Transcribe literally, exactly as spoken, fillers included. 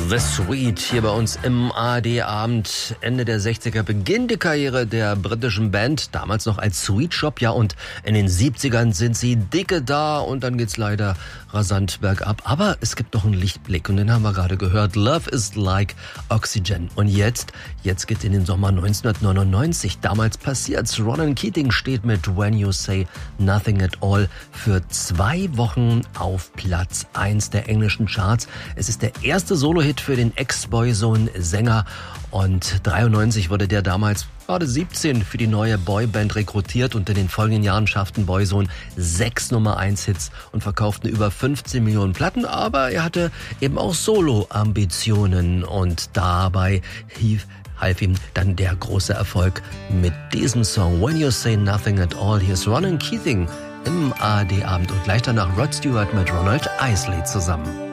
The Sweet hier bei uns im A R D-Abend. Ende der sechziger beginnt die Karriere der britischen Band, damals noch als Sweet Shop, ja, und in den siebzigern sind sie dicke da und dann geht's leider rasant bergab. Aber es gibt noch einen Lichtblick und den haben wir gerade gehört. Love is like Oxygen. Und jetzt, jetzt geht's in den Sommer neunzehnhundertneunundneunzig. Damals passiert's. Ronan Keating steht mit When You Say Nothing at All für zwei Wochen auf Platz eins der englischen Charts. Es ist der erste Solo-Hit für den Ex-Boyzone-Sänger und dreiundneunzig wurde der damals gerade siebzehn für die neue Boyband rekrutiert und in den folgenden Jahren schafften Boyzone sechs Nummer eins Hits und verkauften über fünfzehn Millionen Platten, aber er hatte eben auch Solo-Ambitionen und dabei hief half ihm dann der große Erfolg mit diesem Song When You Say Nothing at All. Hier ist Ronan Keating im A R D-Abend und gleich danach Rod Stewart mit Ronald Isley zusammen.